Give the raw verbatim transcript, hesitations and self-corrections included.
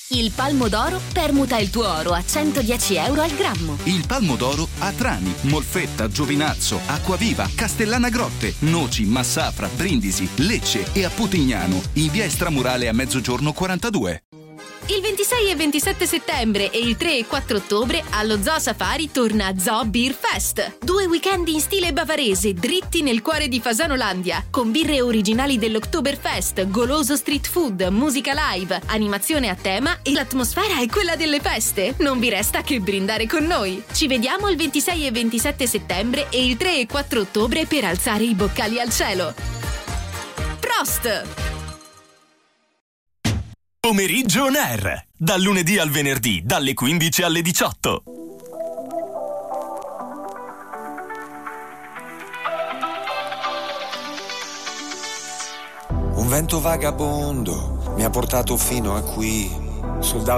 Il Palmo d'Oro permuta il tuo oro a centodieci euro al grammo. Il Palmo d'Oro a Trani, Molfetta, Giovinazzo, Acquaviva, Castellana Grotte, Noci, Massafra, Brindisi, Lecce e a Putignano, in via Estramurale a Mezzogiorno quarantadue. Il ventisei e ventisette settembre e il tre e quattro ottobre allo Zoo Safari torna Zoo Beer Fest. Due weekend in stile bavarese dritti nel cuore di Fasanolandia, con birre originali dell'Oktoberfest, goloso street food, musica live, animazione a tema e l'atmosfera è quella delle feste. Non vi resta che brindare con noi. Ci vediamo il ventisei e ventisette settembre e il tre e quattro ottobre per alzare i boccali al cielo. Prost! Pomeriggio On Air, dal lunedì al venerdì, dalle quindici alle diciotto. Un vento vagabondo mi ha portato fino a qui, sul